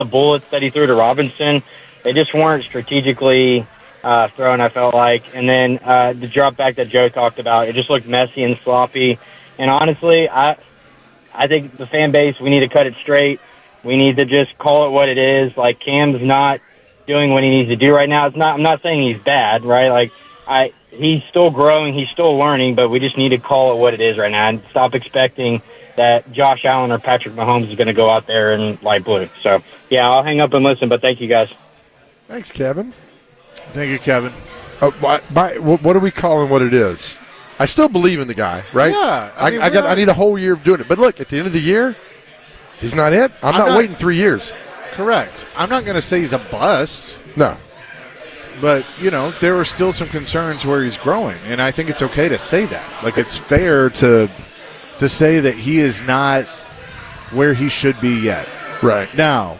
the bullets that he threw to Robinson, they just weren't strategically thrown, I felt like. And then the drop back that Joe talked about, it just looked messy and sloppy. And honestly, I think the fan base, we need to cut it straight. We need to just call it what it is. Like, Cam's not doing what he needs to do right now. I'm not saying he's bad, right? Like, he's still growing, he's still learning, but we just need to call it what it is right now and stop expecting that Josh Allen or Patrick Mahomes is going to go out there in light blue. So, yeah, I'll hang up and listen, but thank you, guys. Thanks, Kevin. Thank you, Kevin. What are we calling what it is? I still believe in the guy, right? Yeah. I need a whole year of doing it. But look, at the end of the year, he's not it. I'm not waiting 3 years. Correct. I'm not going to say he's a bust. No. But, there are still some concerns where he's growing, and I think it's okay to say that. Like, it's fair to say that he is not where he should be yet. Right. Now,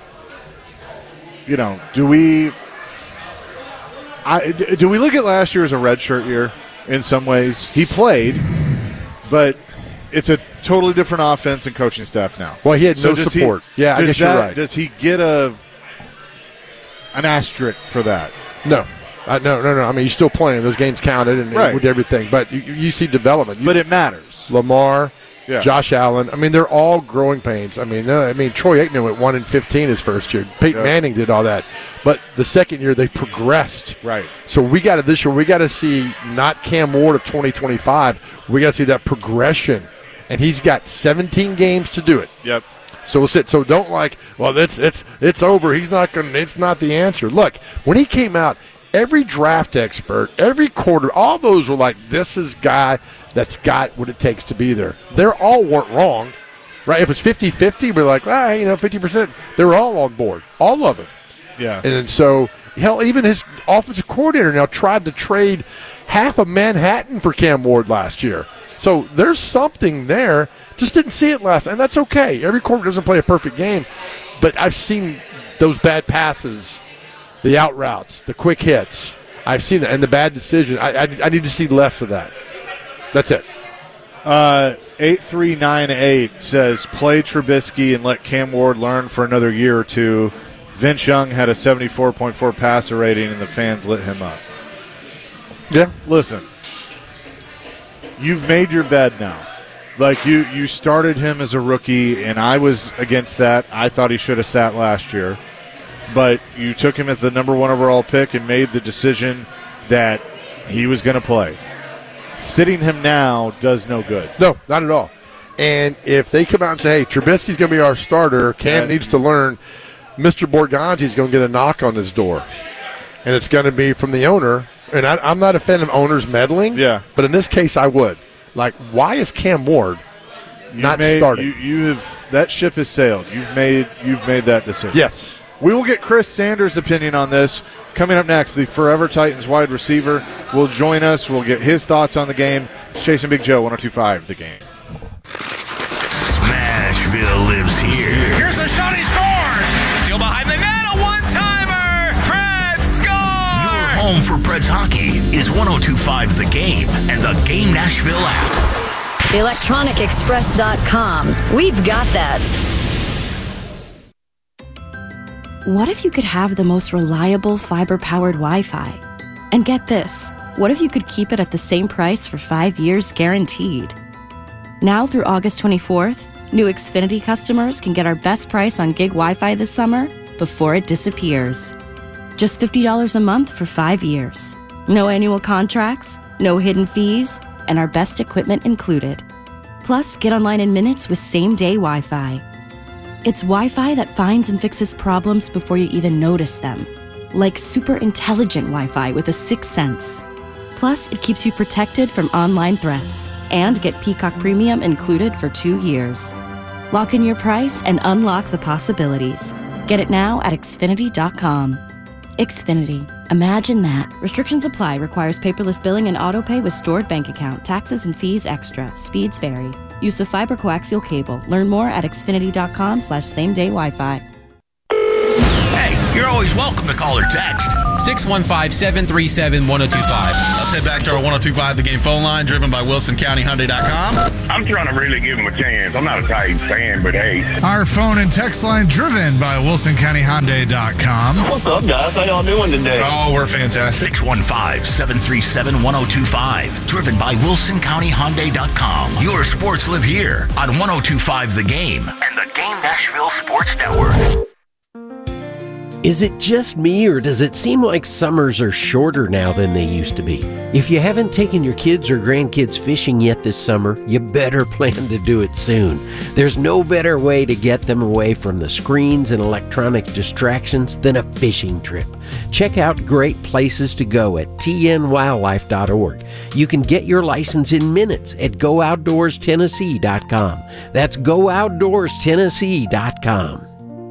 do we look at last year as a redshirt year in some ways? He played, but it's a totally different offense and coaching staff now. Well, he had no support. I guess you're right. Does he get an asterisk for that? No. No. I mean, he's still playing. Those games counted and with everything. But you see development. But it matters. Lamar, Josh Allen. I mean, they're all growing pains. I mean, Troy Aikman went 1-15 his first year. Peyton Manning did all that. But the second year, they progressed. Right. So this year, we got to see not Cam Ward of 2025. We got to see that progression. And he's got 17 games to do it. Yep. So we'll sit. So don't it's over. He's not going. It's not the answer. Look, when he came out, every draft expert, every quarter, all those were like, this is guy that's got what it takes to be there. They all weren't wrong, right? If it's 50-50, we're like, 50%. They were all on board, all of them. Yeah. And so, hell, even his offensive coordinator now tried to trade half of Manhattan for Cam Ward last year. So there's something there. Just didn't see it last, and that's okay. Every quarterback doesn't play a perfect game, but I've seen those bad passes, the out routes, the quick hits. I've seen that, and the bad decision. I need to see less of that. That's it. 8398 says, play Trubisky and let Cam Ward learn for another year or two. Vince Young had a 74.4 passer rating, and the fans lit him up. Yeah. Listen, you've made your bed now. Like, you started him as a rookie, and I was against that. I thought he should have sat last year. But you took him as the number 1 overall pick and made the decision that he was going to play. Sitting him now does no good. No, not at all. And if they come out and say, hey, Trubisky's going to be our starter, Cam needs to learn, Mr. Borgonzi's going to get a knock on his door. And it's going to be from the owner. And I'm not a fan of owners meddling. Yeah. But in this case, I would. Like, why is Cam Ward not starting? That ship has sailed. You've made that decision. Yes. We will get Chris Sanders' opinion on this coming up next. The Forever Titans wide receiver will join us. We'll get his thoughts on the game. It's Chasing Big Joe, 102.5 The Game. Smashville lives here. Here's a shot, he scores! Steal behind the net, a one-timer! Preds score! Your home for Preds hockey is 102.5 The Game and the Game Nashville app. ElectronicExpress.com. We've got that. What if you could have the most reliable fiber-powered Wi-Fi? And get this, what if you could keep it at the same price for 5 years guaranteed? Now through August 24th, new Xfinity customers can get our best price on gig Wi-Fi this summer before it disappears. Just $50 a month for 5 years. No annual contracts, no hidden fees, and our best equipment included. Plus, get online in minutes with same-day Wi-Fi. It's Wi-Fi that finds and fixes problems before you even notice them. Like super intelligent Wi-Fi with a sixth sense. Plus, it keeps you protected from online threats. And get Peacock Premium included for 2 years. Lock in your price and unlock the possibilities. Get it now at Xfinity.com. Xfinity. Imagine that. Restrictions apply. Requires paperless billing and autopay with stored bank account. Taxes and fees extra. Speeds vary. Use of fiber coaxial cable. Learn more at Xfinity.com/same-day Wi-Fi. Hey, you're always welcome to call or text. 615-737-1025. Let's head back to our 102.5 The Game phone line, driven by WilsonCountyHyundai.com. I'm trying to really give him a chance. I'm not a Titans fan, but hey. Our phone and text line driven by WilsonCountyHyundai.com. What's up, guys? How y'all doing today? Oh, we're fantastic. 615-737-1025. Driven by WilsonCountyHyundai.com. Your sports live here on 102.5 The Game and the Game Nashville Sports Network. Is it just me, or does it seem like summers are shorter now than they used to be? If you haven't taken your kids or grandkids fishing yet this summer, you better plan to do it soon. There's no better way to get them away from the screens and electronic distractions than a fishing trip. Check out great places to go at tnwildlife.org. You can get your license in minutes at GoOutdoorsTennessee.com. That's GoOutdoorsTennessee.com.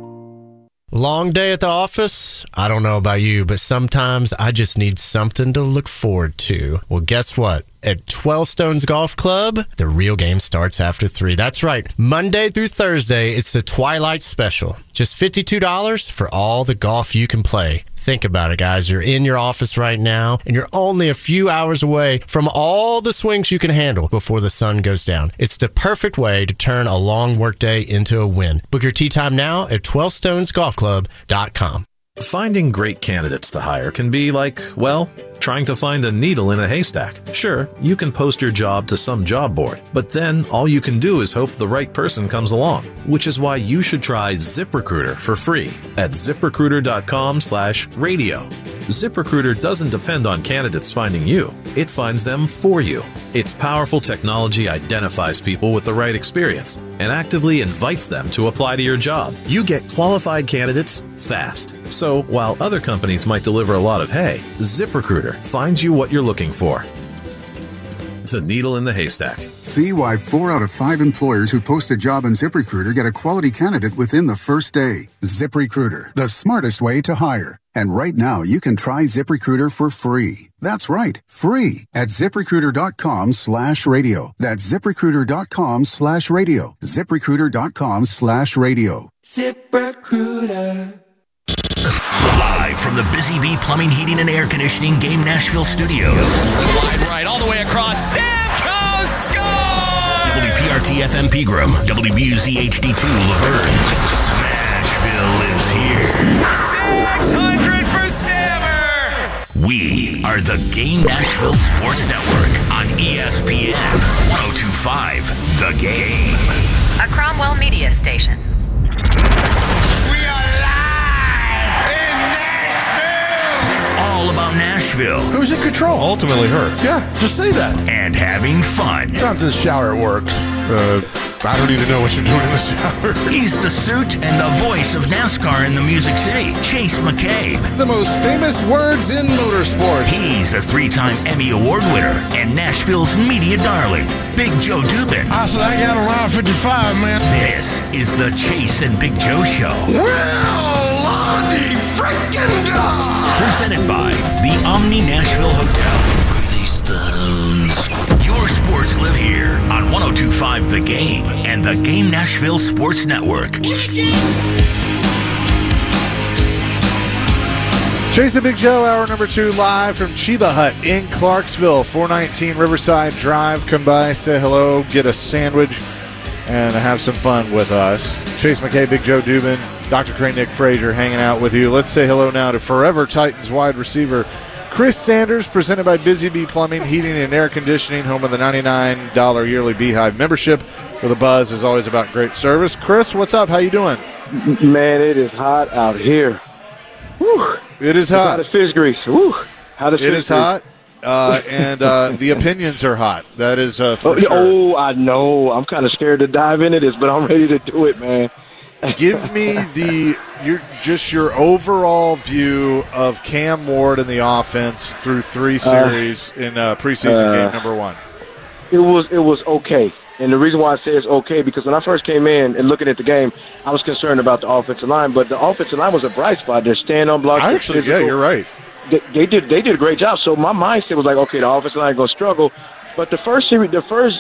Long day at the office? I don't know about you, but sometimes I just need something to look forward to. Well, guess what? At 12 Stones Golf Club, the real game starts after 3. That's right. Monday through Thursday, it's the Twilight Special. Just $52 for all the golf you can play. Think about it, guys. You're in your office right now, and you're only a few hours away from all the swings you can handle before the sun goes down. It's the perfect way to turn a long workday into a win. Book your tee time now at 12stonesgolfclub.com. Finding great candidates to hire can be like, well, trying to find a needle in a haystack. Sure, you can post your job to some job board, but then all you can do is hope the right person comes along, which is why you should try ZipRecruiter for free at ZipRecruiter.com/radio. ZipRecruiter doesn't depend on candidates finding you. It finds them for you. Its powerful technology identifies people with the right experience and actively invites them to apply to your job. You get qualified candidates fast. So while other companies might deliver a lot of hay, ZipRecruiter finds you what you're looking for. The needle in the haystack. See why 4 out of 5 employers who post a job on ZipRecruiter get a quality candidate within the first day. ZipRecruiter, the smartest way to hire. And right now, you can try ZipRecruiter for free. That's right, free at ZipRecruiter.com/radio. That's ZipRecruiter.com/radio. ZipRecruiter.com/radio. ZipRecruiter. Live from the Busy Bee Plumbing, Heating, and Air Conditioning Game Nashville Studios. Wide right, all the way across. Stamkos scores! WPRT-FM Pegram, WBUZ HD2 Laverne. Smashville lives here. 600 for Stammer! We are the Game Nashville Sports Network on ESPN 102.5 The Game. A Cromwell media station. All about Nashville. Who's in control? Ultimately her. Yeah, just say that. And having fun. Sometimes in the shower it works. I don't even know what you're doing in the shower. He's the suit and the voice of NASCAR in the Music City, Chase McCabe. The most famous words in motorsports. He's a 3-time Emmy Award winner and Nashville's media darling, Big Joe Dubin. I said, I got a line 55, man. This is the Chase and Big Joe Show. Well, Lonnie frickin' dog! Presented by the Omni Nashville Hotel. Release the hounds. Your sports live here on 102.5 The Game and the Game Nashville Sports Network. Chase and Big Joe, hour number 2, live from Chiba Hut in Clarksville, 419 Riverside Drive. Come by, say hello, get a sandwich, and have some fun with us. Chase McKay, Big Joe Dubin, Dr. Crane, Nick Frazier hanging out with you. Let's say hello now to Forever Titans wide receiver Chris Sanders, presented by Busy Bee Plumbing, Heating, and Air Conditioning, home of the $99 yearly Beehive membership, where the buzz is always about great service. Chris, what's up? How you doing? Man, it is hot out here. Whew. It is hot. How to fish grease. Whew. How to fish It is hot, and the opinions are hot. That is for sure. Oh, I know. I'm kind of scared to dive into this, but I'm ready to do it, man. Give me your overall view of Cam Ward and the offense through 3 series in preseason game number 1. It was okay. And the reason why I say it's okay, because when I first came in and looking at the game, I was concerned about the offensive line, but the offensive line was a bright spot. They're staying on blocks. Actually, yeah, you're right. They did a great job. So my mindset was like, okay, the offensive line is going to struggle. But the first series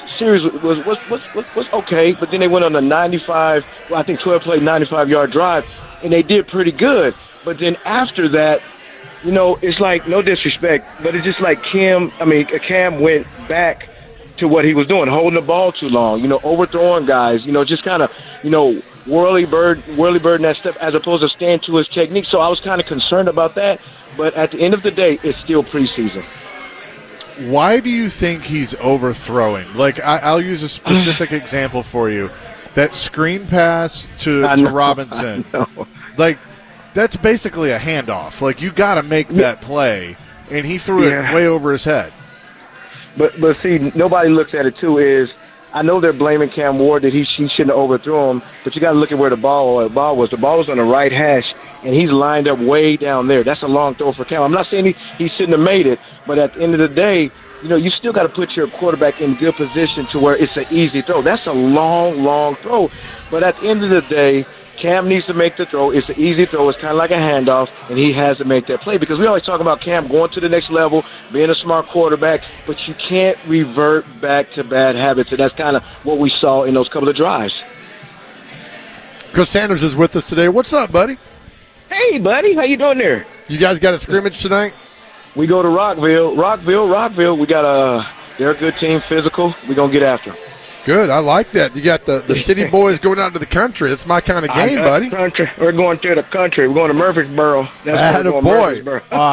was okay, but then they went on a 12-play, 95-yard drive, and they did pretty good. But then after that, you know, it's like, no disrespect, but it's just like Cam went back to what he was doing, holding the ball too long, you know, overthrowing guys, you know, just kind of, you know, whirly bird in that step as opposed to staying to his technique. So I was kind of concerned about that. But at the end of the day, it's still preseason. Why do you think he's overthrowing? Like, I'll use a specific example for you. That screen pass to Robinson, like, that's basically a handoff. Like, you got to make that play, and he threw it way over his head. But see, nobody looks at it, too, is I know they're blaming Cam Ward that he shouldn't have overthrew him, but you got to look at where the ball was. The ball was on the right hash, and he's lined up way down there. That's a long throw for Cam. I'm not saying he shouldn't have made it, but at the end of the day, you know, you still got to put your quarterback in good position to where it's an easy throw. That's a long, long throw. But at the end of the day, Cam needs to make the throw. It's an easy throw. It's kind of like a handoff, and he has to make that play. Because we always talk about Cam going to the next level, being a smart quarterback, but you can't revert back to bad habits, and that's kind of what we saw in those couple of drives. Chris Sanders is with us today. What's up, buddy? Hey, buddy. How you doing there? You guys got a scrimmage tonight? We go to Rockville. We got they're a good team, physical. We're going to get after them. Good. I like that. You got the city boys going out to the country. That's my kind of game, buddy. Country. We're going to the country. We're going to Murfreesboro. That's a boy.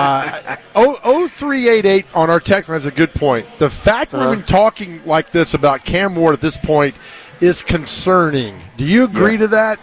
0388 on our text line is a good point. The fact we've been talking like this about Cam Ward at this point is concerning. Do you agree to that?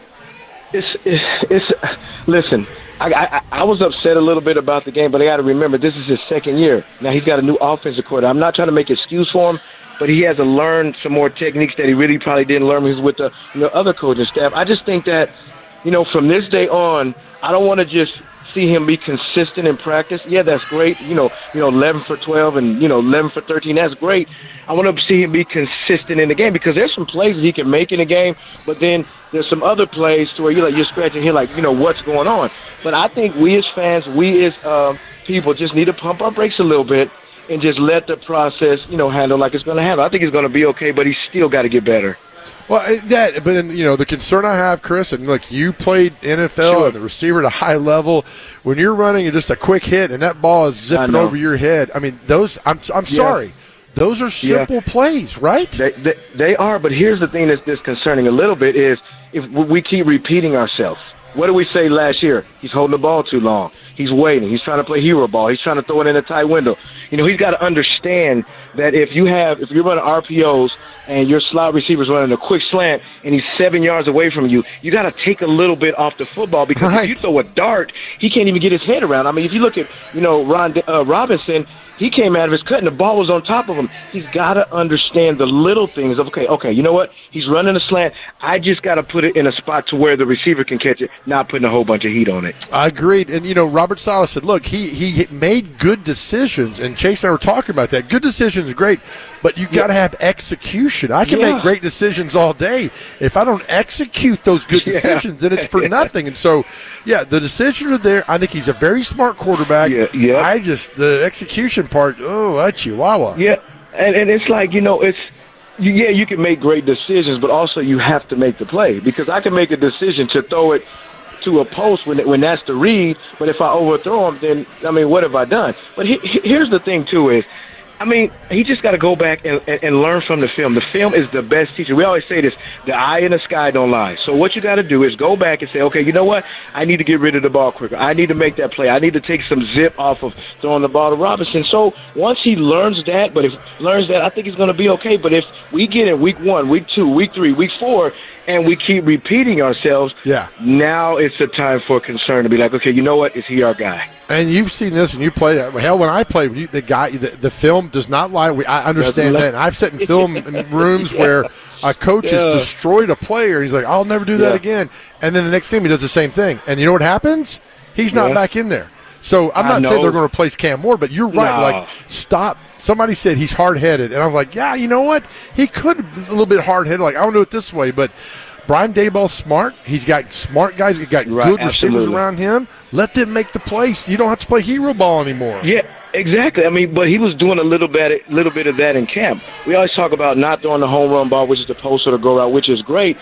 It's listen, I was upset a little bit about the game, but I got to remember this is his second year. Now he's got a new offensive coordinator. I'm not trying to make an excuse for him, but he has to learn some more techniques that he really probably didn't learn when he was with the other coaching staff. I just think that, you know, from this day on, I don't want to just see him be consistent in practice. Yeah, that's great. You know, 11 for 12 and 11 for 13. That's great. I want to see him be consistent in the game because there's some plays that he can make in the game, but then there's some other plays to where you're scratching here like, what's going on. But I think we as fans, we as people just need to pump our brakes a little bit and just let the process, handle like it's going to happen. I think it's going to be okay, but he's still got to get better. Well, but then, the concern I have, Chris, and look, you played NFL and the receiver at a high level. When you're running just a quick hit and that ball is zipping over your head, I mean, those. I'm sorry, those are simple plays, right? They are, but here's the thing that's disconcerting a little bit is if we keep repeating ourselves. What did we say last year? He's holding the ball too long. He's waiting. He's trying to play hero ball. He's trying to throw it in a tight window. He's got to understand that if you're running RPOs and your slot receiver's running a quick slant and he's 7 yards away from you, you got to take a little bit off the football because if you throw a dart, he can't even get his head around. I mean, if you look at, Robinson, he came out of his cut and the ball was on top of him. He's got to understand the little things of, okay, you know what? He's running a slant. I just got to put it in a spot to where the receiver can catch it, not putting a whole bunch of heat on it. I agreed. And, Robert Saleh said, look, he made good decisions, and Chase and I were talking about that. Good decisions are great, but you got to have execution. I can make great decisions all day. If I don't execute those good decisions, then it's for nothing. And so, the decisions are there. I think he's a very smart quarterback. The execution part, chihuahua. Yeah, and it's like, you can make great decisions, but also you have to make the play. Because I can make a decision to throw it to a post when that's the read, but if I overthrow him, then, what have I done? But here's the thing, too, is, he just got to go back and learn from the film. The film is the best teacher. We always say this, the eye in the sky don't lie. So what you got to do is go back and say, okay, you know what? I need to get rid of the ball quicker. I need to make that play. I need to take some zip off of throwing the ball to Robinson. So once he learns that, I think he's going to be okay. But if we get in week 1, week 2, week 3, week 4, and we keep repeating ourselves, now it's a time for concern to be like, okay, you know what? Is he our guy? And you've seen this when you play. Hell, when I played, the film does not lie. I understand that. And I've sat in film rooms where a coach has destroyed a player. He's like, I'll never do that again. And then the next game he does the same thing. And you know what happens? He's not back in there. So I'm not saying they're going to replace Cam Ward, but you're right. Like, stop. Somebody said he's hard-headed. And I'm like, you know what? He could be a little bit hard-headed. Like, I don't do it this way. But Brian Daboll's smart. He's got smart guys. He's got good receivers around him. Let them make the plays. You don't have to play hero ball anymore. Yeah, exactly. But he was doing a little bit of that in camp. We always talk about not throwing the home run ball, which is the post or the go route, which is great.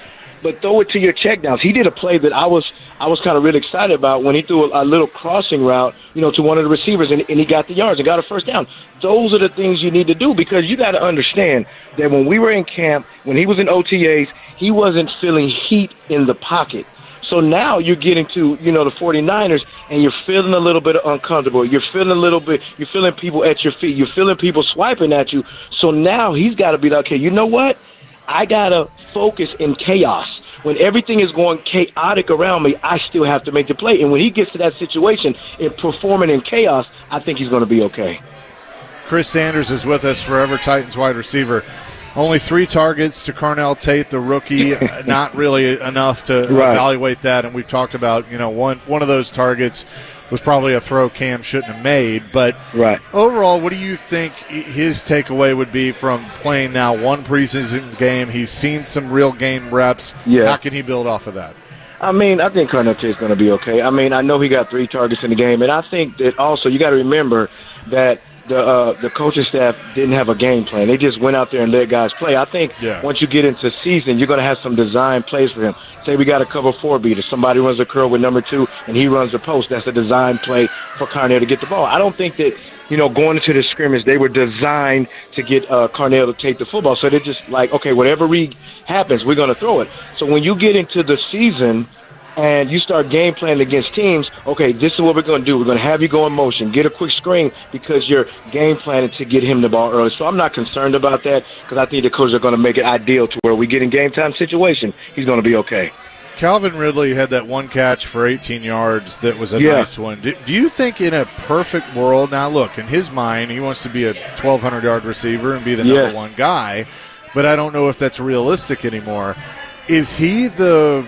but throw it to your checkdowns. He did a play that I was kind of really excited about when he threw a little crossing route, to one of the receivers, and he got the yards and got a first down. Those are the things you need to do, because you got to understand that when we were in camp, when he was in OTAs, he wasn't feeling heat in the pocket. So now you're getting to, the 49ers, and you're feeling a little bit uncomfortable. You're feeling people at your feet. You're feeling people swiping at you. So now he's got to be like, okay, you know what? I got to focus in chaos. When everything is going chaotic around me, I still have to make the play. And when he gets to that situation and performing in chaos, I think he's going to be okay. Chris Sanders is with us, forever Titans wide receiver. Only 3 targets to Carnell Tate, the rookie. Not really enough to evaluate that. And we've talked about, one of those targets was probably a throw Cam shouldn't have made. But overall, what do you think his takeaway would be from playing now one preseason game? He's seen some real game reps. Yeah. How can he build off of that? I think Carnell Tate's going to be okay. I know he got 3 targets in the game. And I think that also you got to remember that the coaching staff didn't have a game plan. They just went out there and let guys play. I think once you get into season, you're going to have some design plays for him. Say we got a cover 4 beater. Somebody runs a curl with number 2, and he runs the post. That's a design play for Carnell to get the ball. I don't think that, going into the scrimmage, they were designed to get Carnell to take the football. So they're just like, okay, whatever read happens, we're going to throw it. So when you get into the season and you start game planning against teams, okay, this is what we're going to do. We're going to have you go in motion, get a quick screen, because you're game planning to get him the ball early. So I'm not concerned about that, because I think the coaches are going to make it ideal to where we get in game time situation, he's going to be okay. Calvin Ridley had that one catch for 18 yards that was a nice one. Do you think in a perfect world, now look, in his mind, he wants to be a 1,200-yard receiver and be the number one guy, but I don't know if that's realistic anymore. Is he the,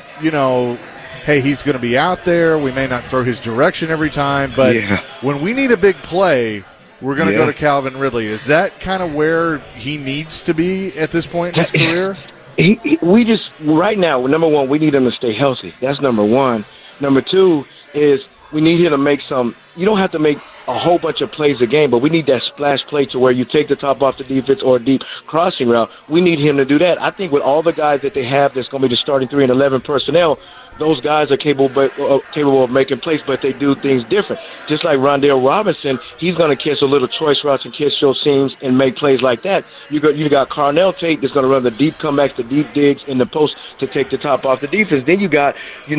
hey, he's going to be out there. We may not throw his direction every time, but when we need a big play, we're going to go to Calvin Ridley. Is that kind of where he needs to be at this point in his career? We just, right now, number one, we need him to stay healthy. That's number one. Number 2 is we need him to make you don't have to make a whole bunch of plays a game, but we need that splash play to where you take the top off the defense or a deep crossing route. We need him to do that. I think with all the guys that they have that's going to be the starting 3 and 11 personnel, those guys are capable of making plays, but they do things different. Just like Rondale Robinson, he's going to catch a little choice routes and catch those seams and make plays like that. You got Carnell Tate that's going to run the deep comebacks, the deep digs in the post to take the top off the defense. Then you got,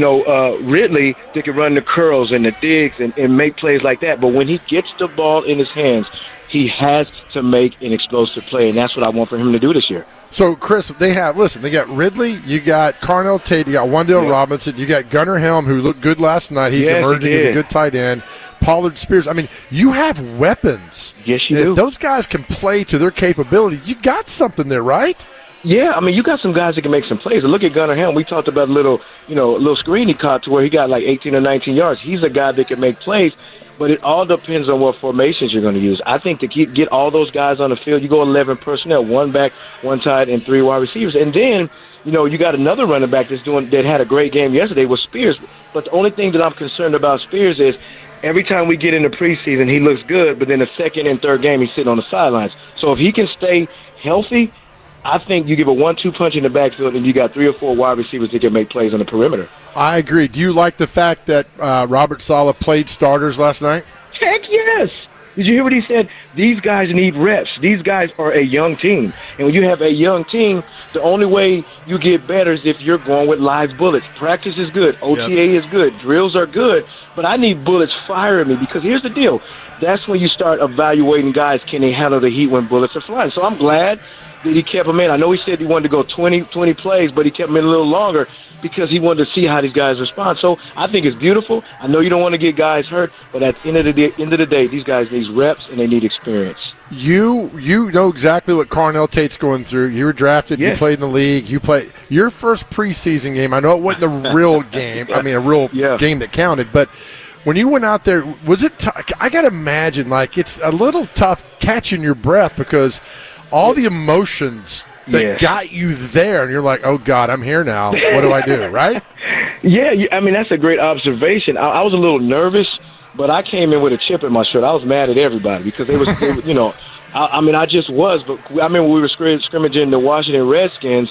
Ridley that can run the curls and the digs and make plays like that. But when he gets the ball in his hands, he has to make an explosive play, and that's what I want for him to do this year. So, Chris, they got Ridley, you got Carnell Tate, you got Wan'Dale Robinson, you got Gunnar Helm, who looked good last night. He's emerging as a good tight end. Pollard Spears. You have weapons. Yes, you do. If those guys can play to their capability, you got something there, right? Yeah, you got some guys that can make some plays. Look at Gunnar Helm. We talked about a little screen he caught to where he got like 18 or 19 yards. He's a guy that can make plays. But it all depends on what formations you're going to use. I think to get all those guys on the field, you go 11 personnel, 1 back, 1 tight, and 3 wide receivers. And then, you got another running back that had a great game yesterday with Spears. But the only thing that I'm concerned about Spears is every time we get into preseason, he looks good, but then the second and third game, he's sitting on the sidelines. So if he can stay healthy, I think you give a 1-2 punch in the backfield, and you got 3 or 4 wide receivers that can make plays on the perimeter. I agree. Do you like the fact that Robert Saleh played starters last night? Heck yes. Did you hear what he said? These guys need reps. These guys are a young team. And when you have a young team, the only way you get better is if you're going with live bullets. Practice is good. OTA is good. Drills are good. But I need bullets firing me, because here's the deal. That's when you start evaluating guys, can they handle the heat when bullets are flying? So I'm glad that he kept him in. I know he said he wanted to go 20 plays, but he kept him in a little longer because he wanted to see how these guys respond. So I think it's beautiful. I know you don't want to get guys hurt, but at the end of the day, these guys need reps and they need experience. You know exactly what Carnell Tate's going through. You were drafted. You played in the league. You played your first preseason game. I know it wasn't a real game. I mean, a real game that counted. But when you went out there, was it? I got to imagine it's a little tough catching your breath because all the emotions that got you there, and you're like, oh God, I'm here now. What do I do? Right? Yeah. I mean, that's a great observation. I was a little nervous. But I came in with a chip in my shirt. I was mad at everybody because they was, I just was. But I mean, when we were scrimmaging the Washington Redskins,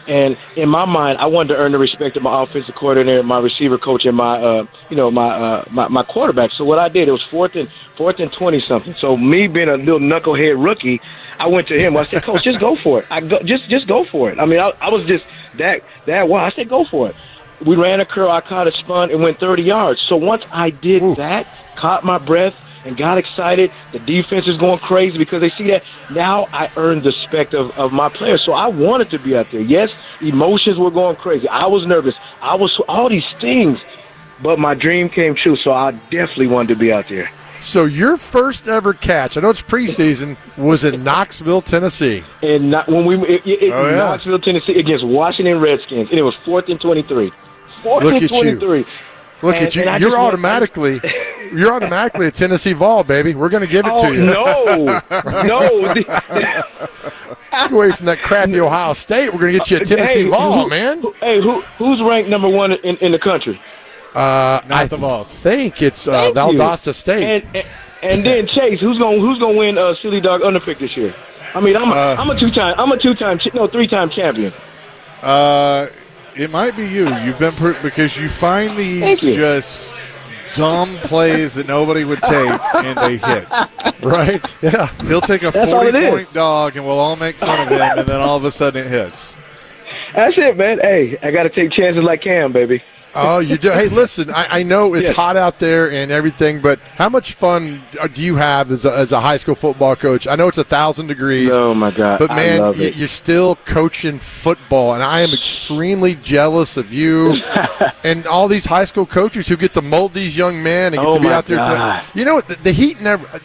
And in my mind, I wanted to earn the respect of my offensive coordinator, my receiver coach, and my quarterback. So what I did, it was fourth and 20-something. So me being a little knucklehead rookie, I went to him. I said, Coach, just go for it. Just go for it. I mean, I was just that wild. I said, go for it. We ran a curl. I caught a spun and went 30 yards. So once I did that, caught my breath, and got excited, the defense is going crazy because they see that. Now I earned the respect of my players. So I wanted to be out there. Yes, emotions were going crazy. I was nervous. I was all these things, but my dream came true. So I definitely wanted to be out there. So your first ever catch, I know it's preseason, was in Knoxville, Tennessee. And Knoxville, Tennessee, against Washington Redskins, and it was 4th and 23. 4th and 23. Look at you. You're automatically a Tennessee Vol, baby. We're going to give it to you. No. Get away from that crappy Ohio State. We're going to get you a Tennessee Vol, man. Who's ranked number 1 in the country? Not the Vols. I think it's Valdosta State. And then Chase, who's gonna win Silly Dog Underpick this year? I mean, I'm a three-time champion. It might be you. You've been because you find these just dumb plays that nobody would take, and they hit. Right? Yeah. He'll take a 40-point dog, and we'll all make fun of him, and then all of a sudden it hits. That's it, man. Hey, I got to take chances like Cam, baby. Oh, you do. Hey, listen, I know it's hot out there and everything, but how much fun do you have as a high school football coach? I know it's 1,000 degrees. Oh, my God. But, man, you're still coaching football, and I am extremely jealous of you and all these high school coaches who get to mold these young men and get to be out there tonight. You know what? The Heat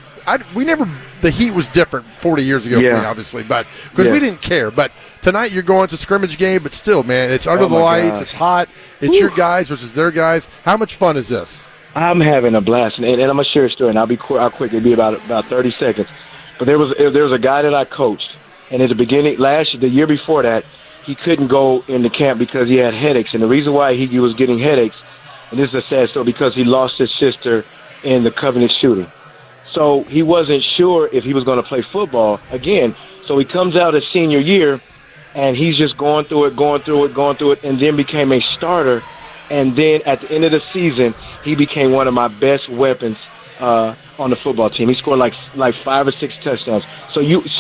the Heat was different 40 years ago for me, obviously, but because we didn't care. But tonight you're going to scrimmage game, but still, man, it's under the lights, it's hot, it's your guys versus their guys. How much fun is this? I'm having a blast, and I'm gonna share a story, and I'll quick. It'll be about 30 seconds. But there was a guy that I coached, and at the beginning the year before that, he couldn't go into camp because he had headaches, and the reason why he was getting headaches, and this is a sad story, because he lost his sister in the Covenant shooting. So he wasn't sure if he was going to play football again. So he comes out his senior year, and he's just going through it, and then became a starter. And then at the end of the season, he became one of my best weapons on the football team. He scored like 5 or 6 touchdowns. So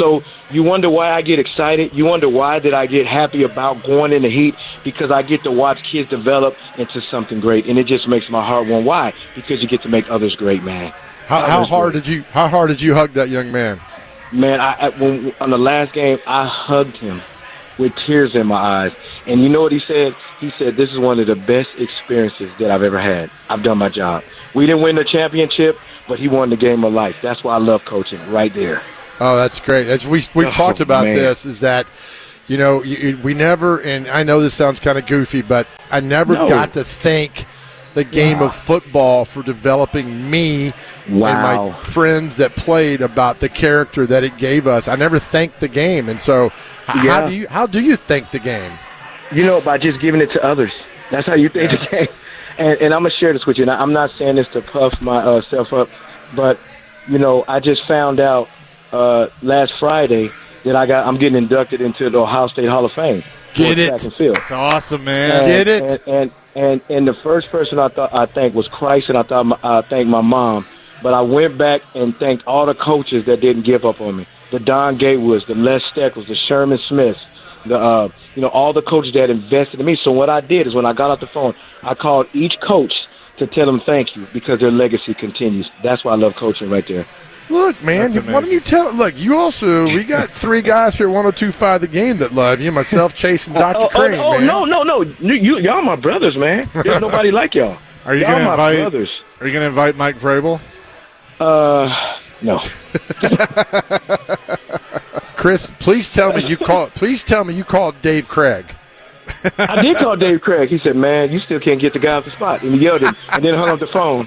you wonder why I get excited. You wonder why did I get happy about going in the Heat? Because I get to watch kids develop into something great, and it just makes my heart warm. Why? Because you get to make others great, man. How hard did you hug that young man? Man, on the last game, I hugged him with tears in my eyes. And you know what he said? He said, "This is one of the best experiences that I've ever had. I've done my job." We didn't win the championship, but he won the game of life. That's why I love coaching right there. Oh, that's great. As we've talked about this, is that, you know, we never, and I know this sounds kind of goofy, but I never got to thank the game of football for developing me and my friends that played about the character that it gave us. I never thanked the game. And so how do you thank the game? You know, by just giving it to others. That's how you thank the game. And I'm going to share this with you. Now, I'm not saying this to puff myself up, but, you know, I just found out last Friday that I'm getting inducted into the Ohio State Hall of Fame. Get it. That's awesome, man. Get it. And the first person I thanked was Christ, and I thanked my mom. But I went back and thanked all the coaches that didn't give up on me. The Don Gatewoods, the Les Steckles, the Sherman Smiths, all the coaches that invested in me. So what I did is when I got off the phone, I called each coach to tell them thank you because their legacy continues. That's why I love coaching right there. Look, man, why don't you tell? Look, we got 3 guys here at 102.5 The Game that love you. Myself, Chase, and Dr. Crane, man. No. Y'all my brothers, man. There's nobody like y'all. Are you going to invite Mike Vrabel? No. Chris, please tell me you called Dave Craig. I did call Dave Craig. He said, "Man, you still can't get the guy off the spot." And he yelled it and then hung up the phone.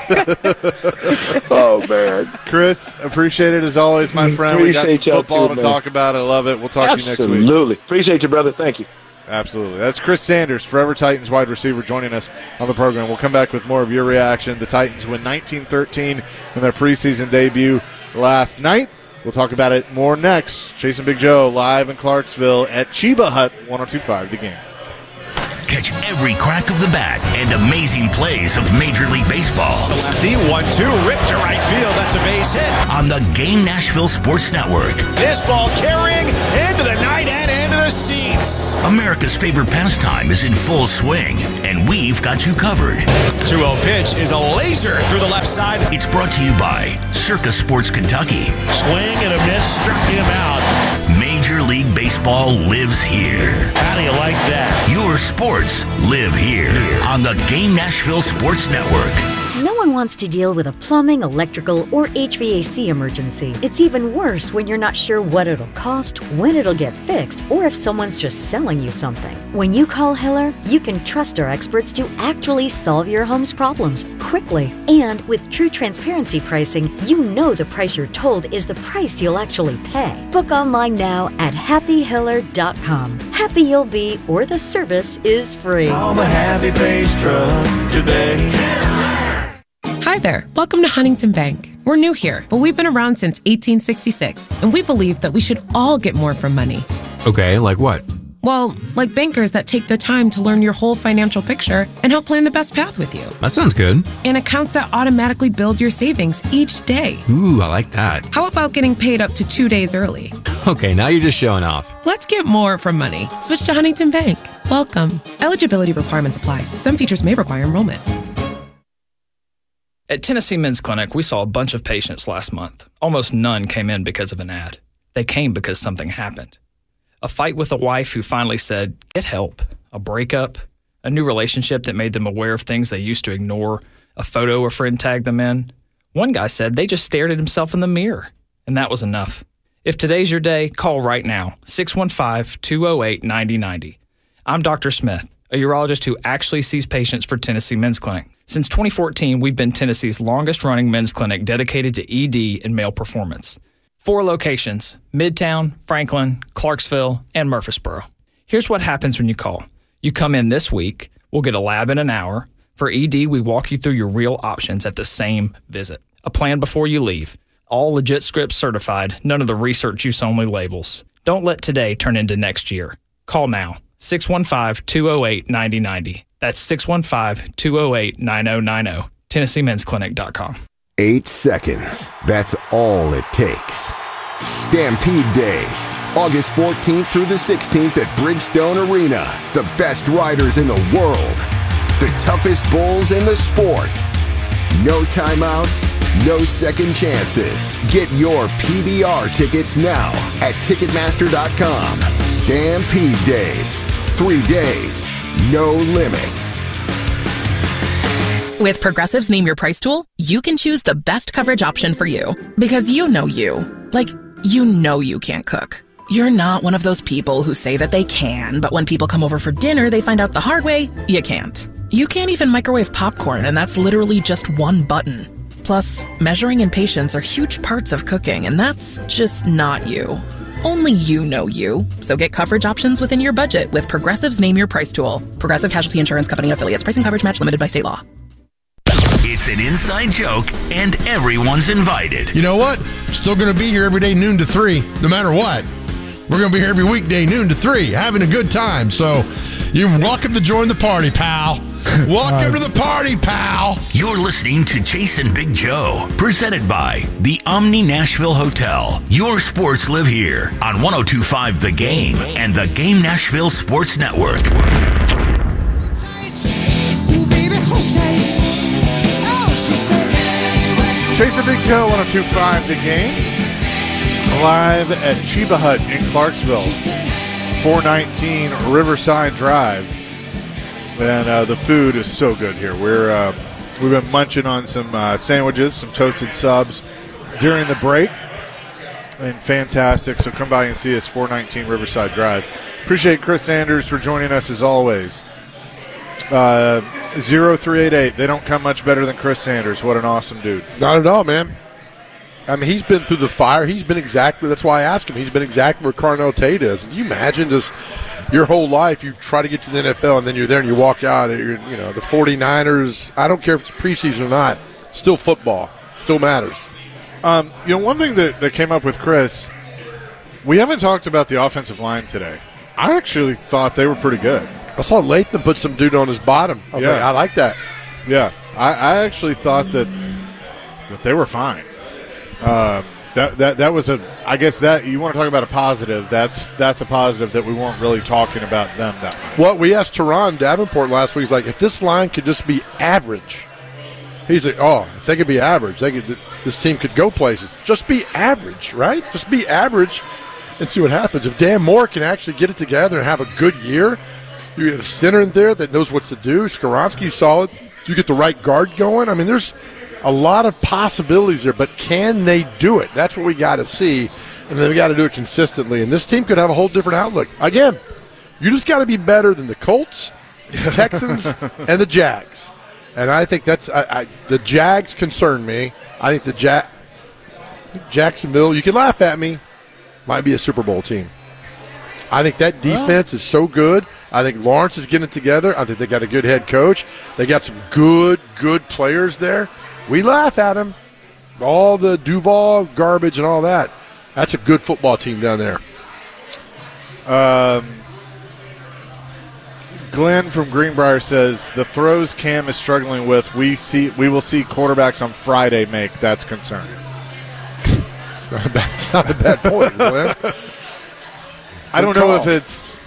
Oh, man. Chris, appreciate it as always, my friend. We got some football to talk about. I love it. We'll talk to you next week. Absolutely. Appreciate you, brother. Thank you. Absolutely. That's Chris Sanders, Forever Titans wide receiver, joining us on the program. We'll come back with more of your reaction. The Titans win 19-13 in their preseason debut last night. We'll talk about it more next. Chase and Big Joe live in Clarksville at Chiba Hut 102.5 The Game. Catch every crack of the bat and amazing plays of Major League Baseball. The lefty, 1-2, ripped to right field. That's a base hit. On the Game Nashville Sports Network. This ball carrying into the night and into the seats. America's favorite pastime is in full swing, and we've got you covered. 2-0 pitch is a laser through the left side. It's brought to you by Circus Sports Kentucky. Swing and a miss, struck him out. Major League Baseball lives here. How do you like that? Your sports live here on the Game Nashville Sports Network. No one wants to deal with a plumbing, electrical, or HVAC emergency. It's even worse when you're not sure what it'll cost, when it'll get fixed, or if someone's just selling you something. When you call Hiller, you can trust our experts to actually solve your home's problems quickly. And with true transparency pricing, you know the price you're told is the price you'll actually pay. Book online now at happyhiller.com. Happy you'll be, or the service is free. Call the Happy Face truck today. Hi there. Welcome to Huntington Bank. We're new here, but we've been around since 1866, and we believe that we should all get more from money. Okay, like what? Well, like bankers that take the time to learn your whole financial picture and help plan the best path with you. That sounds good. And accounts that automatically build your savings each day. Ooh, I like that. How about getting paid up to 2 days early? Okay, now you're just showing off. Let's get more from money. Switch to Huntington Bank. Welcome. Eligibility requirements apply. Some features may require enrollment. At Tennessee Men's Clinic, we saw a bunch of patients last month. Almost none came in because of an ad. They came because something happened. A fight with a wife who finally said, get help. A breakup. A new relationship that made them aware of things they used to ignore. A photo a friend tagged them in. One guy said they just stared at himself in the mirror. And that was enough. If today's your day, call right now. 615-208-9090. I'm Dr. Smith, a urologist who actually sees patients for Tennessee Men's Clinic. Since 2014, we've been Tennessee's longest-running men's clinic dedicated to ED and male performance. 4 locations: Midtown, Franklin, Clarksville, and Murfreesboro. Here's what happens when you call. You come in this week, we'll get a lab in an hour. For ED, we walk you through your real options at the same visit. A plan before you leave. All legit scripts certified, none of the research use only labels. Don't let today turn into next year. Call now. 615-208-9090. That's 615-208-9090. TennesseeMen'sClinic.com. 8 seconds. That's all it takes. Stampede Days, August 14th through the 16th at Bridgestone Arena. The best riders in the world. The toughest bulls in the sport. No timeouts, no second chances. Get your PBR tickets now at Ticketmaster.com. Stampede Days. 3 days, no limits. With Progressive's Name Your Price tool, you can choose the best coverage option for you. Because you know you. Like, you know you can't cook. You're not one of those people who say that they can, but when people come over for dinner, they find out the hard way, you can't. You can't even microwave popcorn, and that's literally just one button. Plus, measuring and patience are huge parts of cooking, and that's just not you. Only you know you. So get coverage options within your budget with Progressive's Name Your Price tool. Progressive Casualty Insurance Company and Affiliates. Pricing coverage match limited by state law. It's an inside joke, and everyone's invited. You know what? Still going to be here every day, noon to 3, no matter what. We're going to be here every weekday, noon to 3, having a good time. So you're welcome to join the party, pal. Welcome to the party, pal. You're listening to Chase and Big Joe, presented by the Omni Nashville Hotel. Your sports live here on 102.5 The Game and the Game Nashville Sports Network. Chase and Big Joe, 102.5 The Game. Live at Chiba Hut in Clarksville. 419 Riverside Drive. And the food is so good here. We've been munching on some sandwiches, some toasted subs during the break. And fantastic. So come by and see us, 419 Riverside Drive. Appreciate Chris Sanders for joining us as always. 0388. They don't come much better than Chris Sanders. What an awesome dude. Not at all, man. I mean, he's been through the fire. He's been exactly, that's why I asked him. He's been exactly where Carnell Tate is. Can you imagine just your whole life, you try to get to the NFL, and then you're there and you walk out, the 49ers, I don't care if it's preseason or not, still football. Still matters. One thing that came up with Chris, we haven't talked about the offensive line today. I actually thought they were pretty good. I saw Latham put some dude on his bottom. I was like, I like that. Yeah, I actually thought that they were fine. That was I guess that you want to talk about a positive. That's a positive that we weren't really talking about them that much. Well, we asked Teron Davenport last week. He's like, if this line could just be average, he's like, if they could be average, this team could go places. Just be average, right? Just be average and see what happens. If Dan Moore can actually get it together and have a good year, you get a center in there that knows what to do. Skoronski's solid. You get the right guard going. I mean, there's a lot of possibilities there, but can they do it? That's what we got to see, and then we got to do it consistently. And this team could have a whole different outlook. Again, you just got to be better than the Colts, the Texans, and the Jags. And I think that's the Jags concern me. I think Jacksonville, you can laugh at me, might be a Super Bowl team. I think that defense is so good. I think Lawrence is getting it together. I think they got a good head coach. They got some good players there. We laugh at them. All the Duval garbage and all that. That's a good football team down there. Glenn from Greenbrier says the throws Cam is struggling with, we will see quarterbacks on Friday make. That's concerning. It's not a bad point, Glenn. I don't know if it's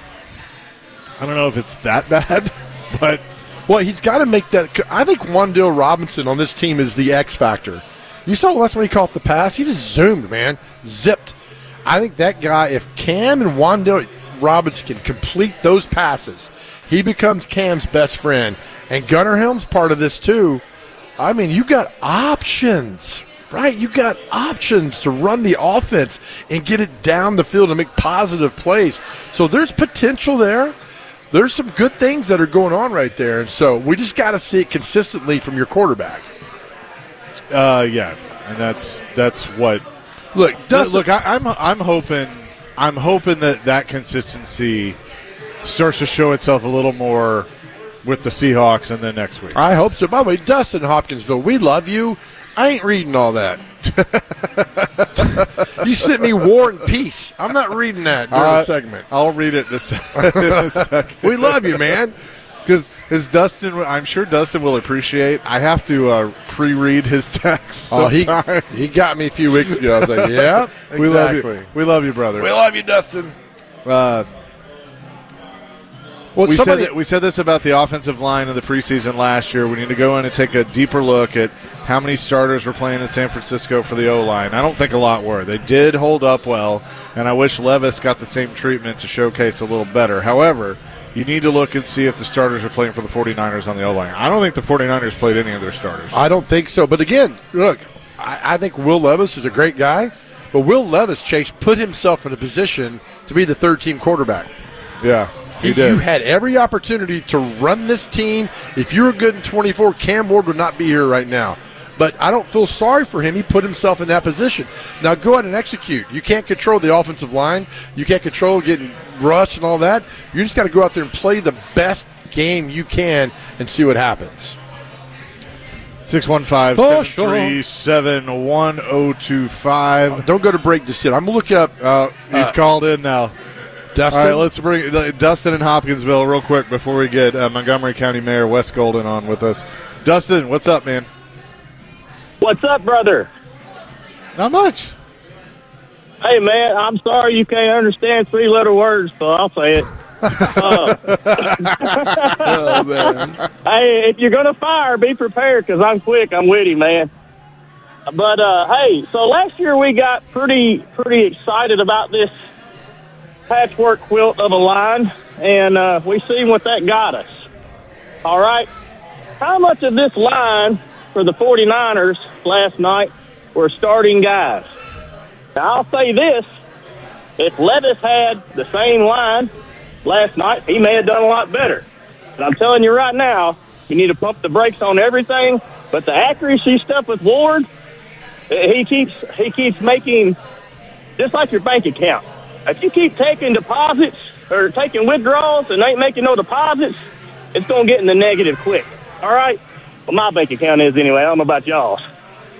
that bad, but he's got to make that. I think Wan'Dale Robinson on this team is the X factor. You saw last when he caught the pass, he just zoomed, man, zipped. I think that guy, if Cam and Wan'Dale Robinson can complete those passes, he becomes Cam's best friend. And Gunnar Helm's part of this too. I mean, you got options. Right, you got options to run the offense and get it down the field and make positive plays. So there's potential there. There's some good things that are going on right there, and so we just got to see it consistently from your quarterback. Yeah, and that's what. Look, I'm hoping that consistency starts to show itself a little more with the Seahawks and then next week. I hope so. By the way, Dustin Hopkinsville, we love you. I ain't reading all that. You sent me War and Peace. I'm not reading that during the segment. I'll read it in a second. We love you, man. Because Dustin, I'm sure Dustin will appreciate. I have to pre-read his text sometime. He got me a few weeks ago. I was like, yeah, exactly. We love you, brother. We love you, Dustin. We said this about the offensive line in the preseason last year. We need to go in and take a deeper look at how many starters were playing in San Francisco for the O-line. I don't think a lot were. They did hold up well, and I wish Levis got the same treatment to showcase a little better. However, you need to look and see if the starters are playing for the 49ers on the O-line. I don't think the 49ers played any of their starters. I don't think so. But again, look, I think Will Levis is a great guy, but Will Levis, Chase, put himself in a position to be the third-team quarterback. Yeah. You had every opportunity to run this team. If you were good in 24, Cam Ward would not be here right now. But I don't feel sorry for him. He put himself in that position. Now go out and execute. You can't control the offensive line. You can't control getting rushed and all that. You just got to go out there and play the best game you can and see what happens. 615-737-1025. Don't go to break just yet. I'm going to look up. He's called in now. Dustin? All right, let's bring Dustin in Hopkinsville real quick before we get Montgomery County Mayor Wes Golden on with us. Dustin, what's up, man? What's up, brother? Not much. Hey, man, I'm sorry you can't understand three-letter words, so I'll say it. Oh, man. Hey, if you're going to fire, be prepared because I'm quick. I'm witty, man. But, hey, so last year we got pretty excited about this patchwork quilt of a line, and we seen what that got us. All right? How much of this line for the 49ers last night were starting guys? Now, I'll say this. If Levis had the same line last night, he may have done a lot better. But I'm telling you right now, you need to pump the brakes on everything. But the accuracy stuff with Ward, he keeps making, just like your bank account. If you keep taking deposits or taking withdrawals and ain't making no deposits, it's going to get in the negative quick. All right? Well, my bank account is anyway. I don't know about y'all's.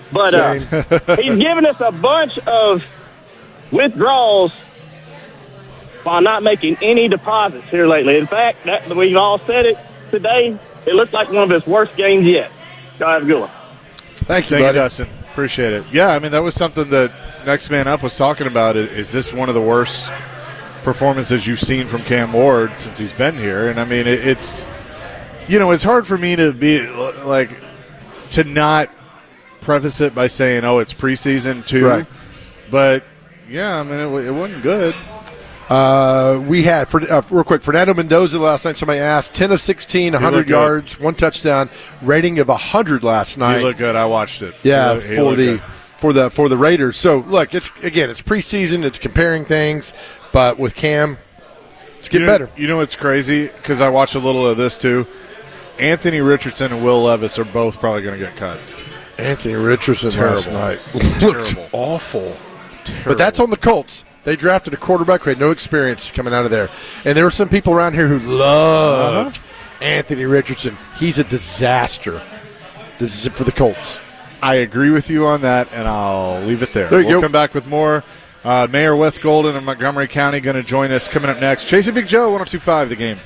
But he's given us a bunch of withdrawals while not making any deposits here lately. In fact, we've all said it today. It looked like one of his worst games yet. Go have a good one. Thank you, Dustin. Appreciate it. Yeah, I mean, that was something that Next Man Up was talking about. Is this one of the worst performances you've seen from Cam Ward since he's been here? And, I mean, it's hard for me to be to not preface it by saying, it's preseason too. Right. But, yeah, I mean, it wasn't good. We had, real quick, Fernando Mendoza last night, somebody asked, 10 of 16, 100 yards, one touchdown, rating of 100 last night. He looked good. I watched it. Yeah, for the Raiders. So, look, it's preseason. It's comparing things. But with Cam, it's getting better. You know what's crazy? Because I watched a little of this, too. Anthony Richardson and Will Levis are both probably going to get cut. Anthony Richardson last night looked awful. Terrible. But that's on the Colts. They drafted a quarterback who had no experience coming out of there. And there were some people around here who loved Anthony Richardson. He's a disaster. This is it for the Colts. I agree with you on that, and I'll leave it there. We'll come back with more. Mayor Wes Golden of Montgomery County going to join us coming up next. Chasing Big Joe, 102.5 The Game.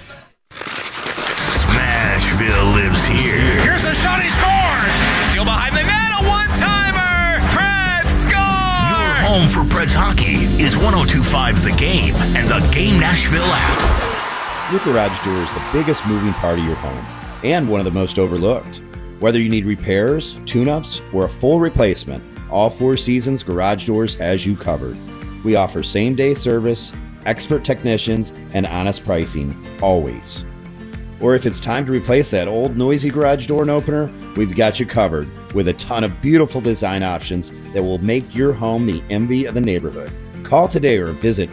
Smashville lives here. Here's a shot, he scores! Still behind the net, a one-timer! Preds score! Your home for Preds hockey is 102.5 The Game and the Game Nashville app. Your garage door is the biggest moving part of your home and one of the most overlooked. Whether you need repairs, tune-ups, or a full replacement, all Four Seasons Garage Doors has you covered. We offer same-day service, expert technicians, and honest pricing, always. Or if it's time to replace that old noisy garage door opener, we've got you covered with a ton of beautiful design options that will make your home the envy of the neighborhood. Call today or visit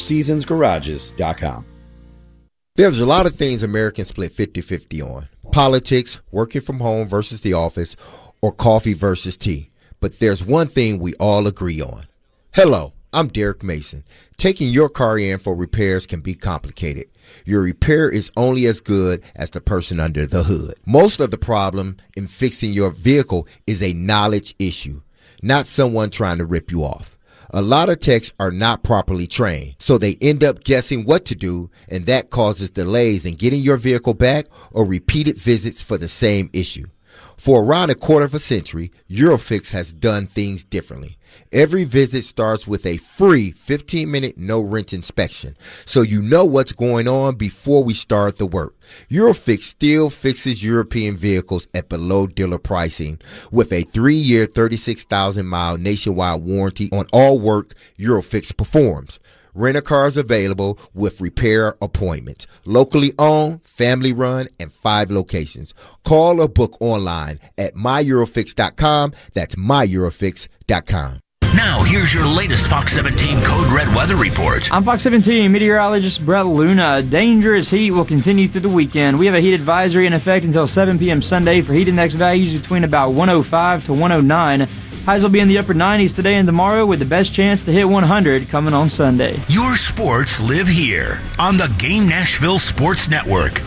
FourSeasonsGarages.com. There's a lot of things Americans split 50-50 on. Politics, working from home versus the office, or coffee versus tea. But there's one thing we all agree on. Hello, I'm Derek Mason. Taking your car in for repairs can be complicated. Your repair is only as good as the person under the hood. Most of the problem in fixing your vehicle is a knowledge issue, not someone trying to rip you off. A lot of techs are not properly trained, so they end up guessing what to do, and that causes delays in getting your vehicle back or repeated visits for the same issue. For around a quarter of a century, Eurofix has done things differently. Every visit starts with a free 15-minute no-wrench inspection, so you know what's going on before we start the work. Eurofix still fixes European vehicles at below dealer pricing with a 3-year, 36,000-mile nationwide warranty on all work Eurofix performs. Rent-a-cars available with repair appointments. Locally owned, family run, and 5 locations. Call or book online at myeurofix.com. That's myeurofix.com. Now, here's your latest Fox 17 Code Red weather report. I'm Fox 17 meteorologist Brett Luna. Dangerous heat will continue through the weekend. We have a heat advisory in effect until 7 p.m. Sunday for heat index values between about 105 to 109. Highs will be in the upper 90s today and tomorrow with the best chance to hit 100 coming on Sunday. Your sports live here on the Game Nashville Sports Network.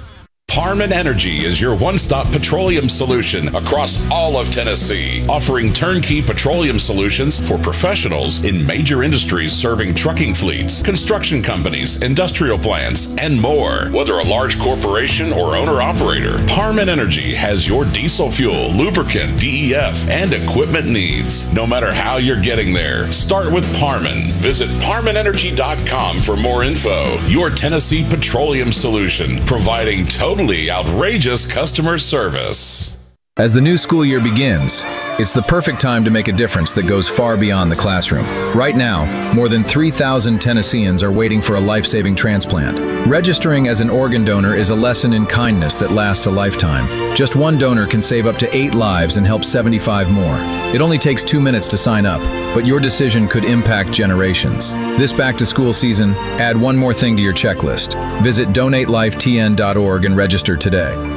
Parman Energy is your one-stop petroleum solution across all of Tennessee, offering turnkey petroleum solutions for professionals in major industries serving trucking fleets, construction companies, industrial plants, and more. Whether a large corporation or owner-operator, Parman Energy has your diesel fuel, lubricant, DEF, and equipment needs. No matter how you're getting there, start with Parman. Visit ParmanEnergy.com for more info. Your Tennessee petroleum solution, providing totally outrageous customer service. As the new school year begins, it's the perfect time to make a difference that goes far beyond the classroom. Right now, more than 3,000 Tennesseans are waiting for a life-saving transplant. Registering as an organ donor is a lesson in kindness that lasts a lifetime. Just one donor can save up to 8 lives and help 75 more. It only takes 2 minutes to sign up, but your decision could impact generations. This back-to-school season, add one more thing to your checklist. Visit donatelifetn.org and register today.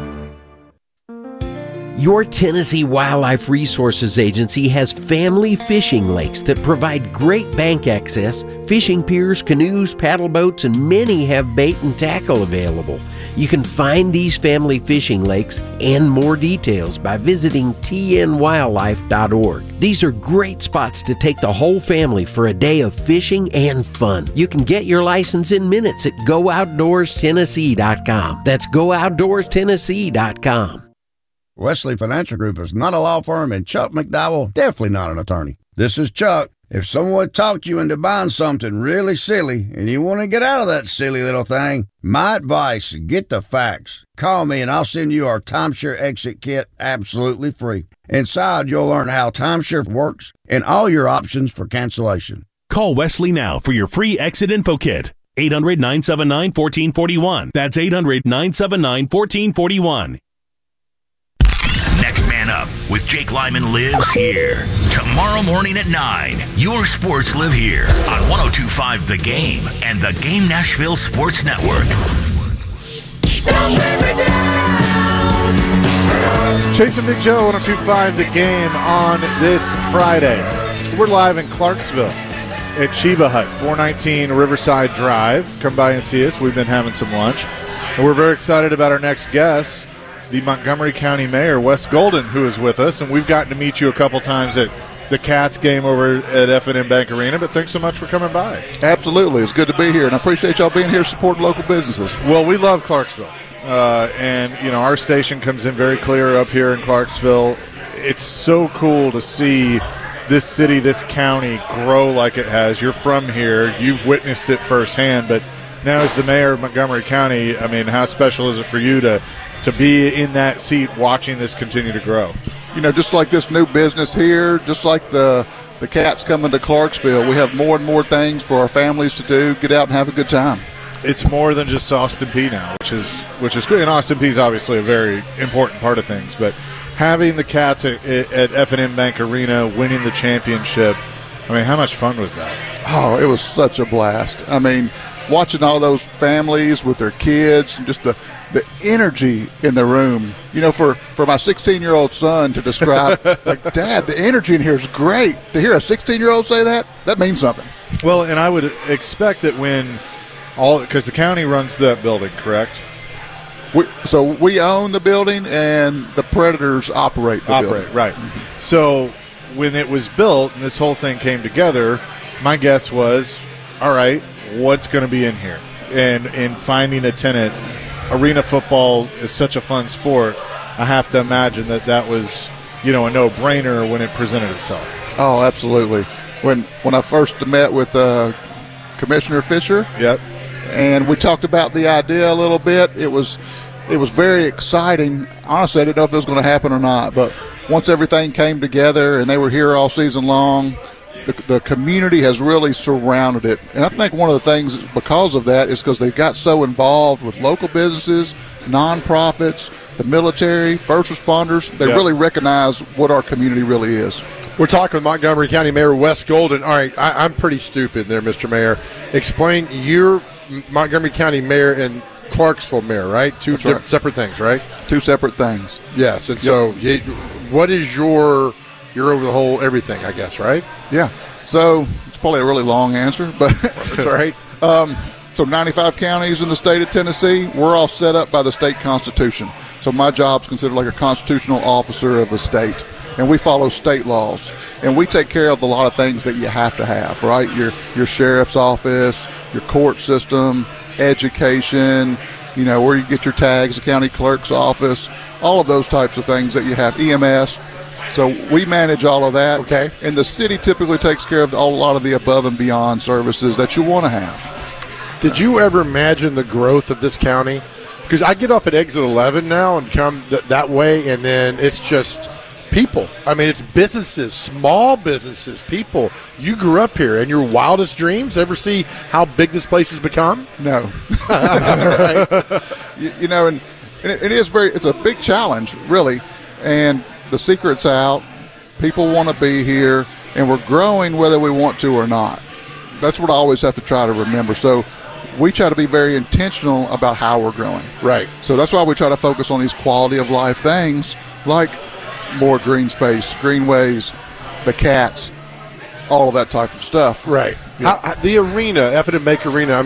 Your Tennessee Wildlife Resources Agency has family fishing lakes that provide great bank access, fishing piers, canoes, paddle boats, and many have bait and tackle available. You can find these family fishing lakes and more details by visiting tnwildlife.org. These are great spots to take the whole family for a day of fishing and fun. You can get your license in minutes at GoOutdoorsTennessee.com. That's GoOutdoorsTennessee.com. Wesley Financial Group is not a law firm, and Chuck McDowell definitely not an attorney. This is Chuck. If someone talked you into buying something really silly and you want to get out of that silly little thing, my advice, get the facts. Call me and I'll send you our timeshare exit kit absolutely free. Inside, you'll learn how timeshare works and all your options for cancellation. Call Wesley now for your free exit info kit. 800-979-1441. That's 800-979-1441. Next Man Up with Jake Lyman lives here. Tomorrow morning at 9, your sports live here on 102.5 The Game and the Game Nashville Sports Network. Chasing Big Joe, 102.5 The Game on this Friday. We're live in Clarksville at Sheba Hut, 419 Riverside Drive. Come by and see us. We've been having some lunch. And we're very excited about our next guest, the Montgomery County Mayor, Wes Golden, who is with us. And we've gotten to meet you a couple times at the Cats game over at F&M Bank Arena. But thanks so much for coming by. Absolutely. It's good to be here. And I appreciate y'all being here supporting local businesses. Well, we love Clarksville. And, you know, our station comes in very clear up here in Clarksville. It's so cool to see this city, this county grow like it has. You're from here. You've witnessed it firsthand. But now as the mayor of Montgomery County, I mean, how special is it for you to be in that seat watching this continue to grow? You know, just like this new business here, just like the Cats coming to Clarksville, we have more and more things for our families to do, get out and have a good time. It's more than just Austin Peay now, which is great. And Austin Peay is obviously a very important part of things. But having the Cats at F&M Bank Arena, winning the championship, I mean, how much fun was that? Oh, it was such a blast. I mean, watching all those families with their kids and just the energy in the room. You know, for my 16-year-old son to describe, like, Dad, the energy in here is great. To hear a 16-year-old say that means something. Well, and I would expect that when because the county runs that building, correct? So we own the building, and the Predators operate the building. Right. Mm-hmm. So when it was built and this whole thing came together, my guess was, all right, what's going to be in here? And in finding a tenant, arena football is such a fun sport. I have to imagine that was, you know, a no-brainer when it presented itself. Oh, absolutely. When I first met with Commissioner Fisher, yep, and we talked about the idea a little bit, it was very exciting. Honestly, I didn't know if it was going to happen or not, but once everything came together and they were here all season long, the community has really surrounded it. And I think one of the things because of that is because they got so involved with local businesses, nonprofits, the military, first responders. They really recognize what our community really is. We're talking with Montgomery County Mayor Wes Golden. All right, I'm pretty stupid there, Mr. Mayor. Explain, you're Montgomery County Mayor and Clarksville Mayor, right? Two separate things, right? Two separate things. Yes, and so what is you're over the whole everything, I guess, right? Yeah. So it's probably a really long answer, but that's all right. So 95 counties in the state of Tennessee, we're all set up by the state constitution. So my job's considered like a constitutional officer of the state, and we follow state laws. And we take care of a lot of things that you have to have, right? Your sheriff's office, your court system, education, you know, where you get your tags, the county clerk's office, all of those types of things that you have, EMS. So we manage all of that. Okay. And the city typically takes care of a lot of the above and beyond services that you want to have. Did you ever imagine the growth of this county? Because I get off at exit 11 now and come that way, and then it's just people. I mean, it's businesses, small businesses, people. You grew up here, and your wildest dreams ever see how big this place has become? No. Right. You know, and it is it's a big challenge, really. And the secret's out. People want to be here, and we're growing whether we want to or not. That's what I always have to try to remember. So we try to be very intentional about how we're growing. Right. So that's why we try to focus on these quality of life things like more green space, greenways, the Cats, all of that type of stuff. Right. Yeah. The arena, F&M Bank Arena, I mean,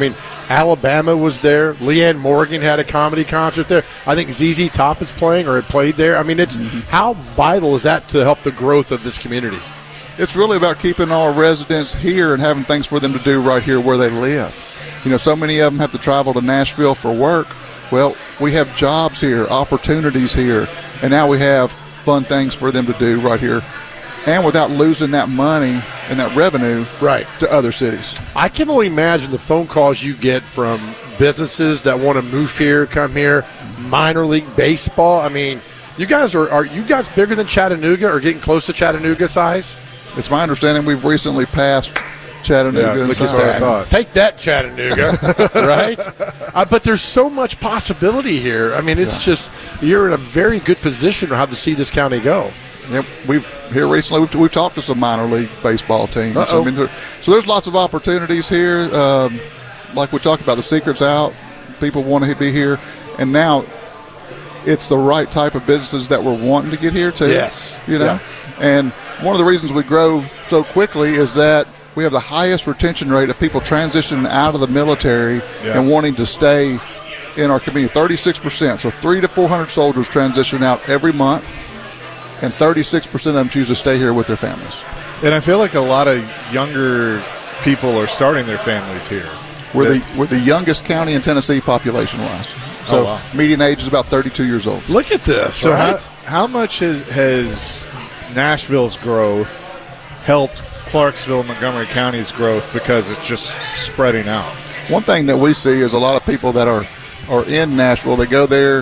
Alabama was there. Leanne Morgan had a comedy concert there. I think ZZ Top is playing or had played there. I mean, it's how vital is that to help the growth of this community? It's really about keeping our residents here and having things for them to do right here where they live. You know, so many of them have to travel to Nashville for work. Well, we have jobs here, opportunities here, and now we have fun things for them to do right here, and without losing that money and that revenue to other cities. I can only imagine the phone calls you get from businesses that want to move here, come here, minor league baseball. I mean, you guys are you guys bigger than Chattanooga or getting close to Chattanooga size? It's my understanding we've recently passed Chattanooga. Look at that. Take that, Chattanooga, right? But there's so much possibility here. I mean, it's just you're in a very good position to how to see this county go. Yep, we've talked to some minor league baseball teams. I mean, so there's lots of opportunities here. Like we talked about, the secret's out. People want to be here, and now it's the right type of businesses that we're wanting to get here too. Yes, you know, and one of the reasons we grow so quickly is that we have the highest retention rate of people transitioning out of the military and wanting to stay in our community. 36%. So 300 to 400 soldiers transition out every month, and 36% of them choose to stay here with their families. And I feel like a lot of younger people are starting their families here. We're the youngest county in Tennessee population-wise. So median age is about 32 years old. Look at this. So how much has Nashville's growth helped Clarksville, Montgomery County's growth because it's just spreading out? One thing that we see is a lot of people that are in Nashville, they go there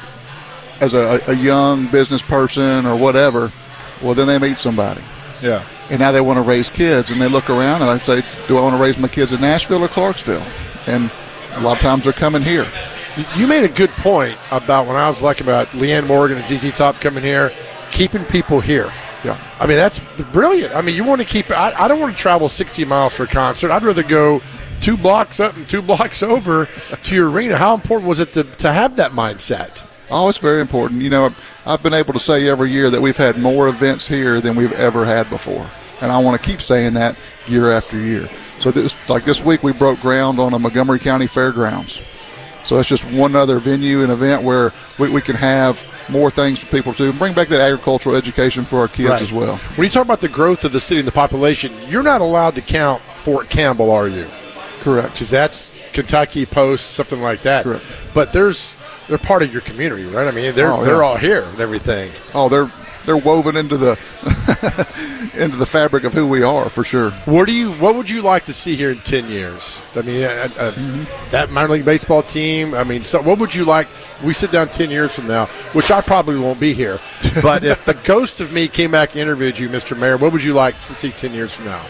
as a young business person or whatever. Well, then they meet somebody. Yeah. And now they want to raise kids, and they look around and I say, do I want to raise my kids in Nashville or Clarksville? And a lot of times they're coming here. You made a good point about when I was like about Leanne Morgan and ZZ Top coming here, keeping people here. Yeah. I mean, that's brilliant. I mean, you want to keep – I don't want to travel 60 miles for a concert. I'd rather go 2 blocks up and 2 blocks over to your arena. How important was it to have that mindset? Oh, it's very important. You know, I've been able to say every year that we've had more events here than we've ever had before. And I want to keep saying that year after year. So this week we broke ground on a Montgomery County Fairgrounds. So that's just one other venue and event where we can have more things for people to bring back that agricultural education for our kids as well. When you talk about the growth of the city and the population, you're not allowed to count Fort Campbell, are you? Correct. Because that's Kentucky Post, something like that. Correct. But they're part of your community, right? I mean, they're all here and everything. Oh, they're woven into the into the fabric of who we are, for sure. What would you like to see here in 10 years? I mean, that minor league baseball team. I mean, so what would you like? We sit down 10 years from now, which I probably won't be here. But if the ghost of me came back and interviewed you, Mr. Mayor, what would you like to see 10 years from now?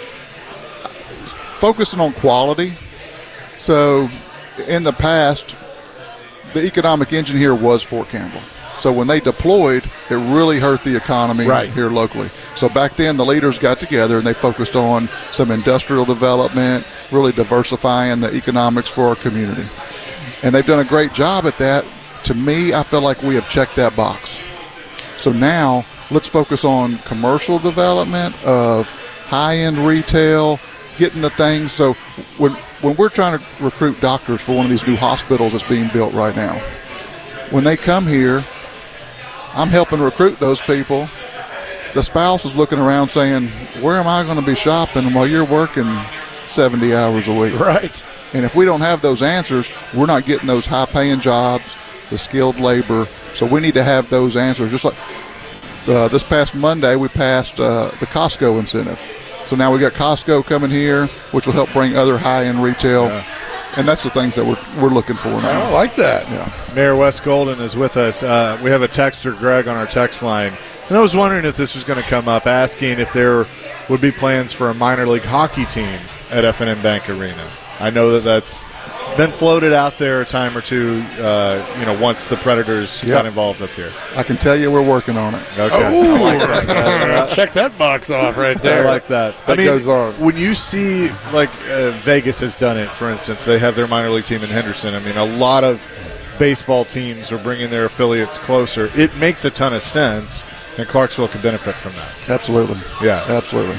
Focusing on quality. So, in the past, the economic engine here was Fort Campbell. So when they deployed, it really hurt the economy here locally. So back then, the leaders got together and they focused on some industrial development, really diversifying the economics for our community. And they've done a great job at that. To me, I feel like we have checked that box. So now, let's focus on commercial development of high-end retail, getting the things. So when we're trying to recruit doctors for one of these new hospitals that's being built right now, when they come here, I'm helping recruit those people. The spouse is looking around saying, where am I going to be shopping while you're working 70 hours a week? Right. And if we don't have those answers, we're not getting those high-paying jobs, the skilled labor. So we need to have those answers. Just like this past Monday, we passed the Costco incentive. So now we got Costco coming here, which will help bring other high-end retail. Yeah. And that's the things that we're looking for now. I like that. Yeah. Mayor Wes Golden is with us. We have a texter, Greg, on our text line. And I was wondering if this was going to come up, asking if there would be plans for a minor league hockey team at F&M Bank Arena. I know that's been floated out there a time or two, once the Predators got involved up here. I can tell you we're working on it. Okay. I like that. Check that box off right there. I like that. That goes on. When you see, like, Vegas has done it, for instance, they have their minor league team in Henderson. I mean, a lot of baseball teams are bringing their affiliates closer. It makes a ton of sense, and Clarksville can benefit from that. Absolutely. Yeah. Absolutely.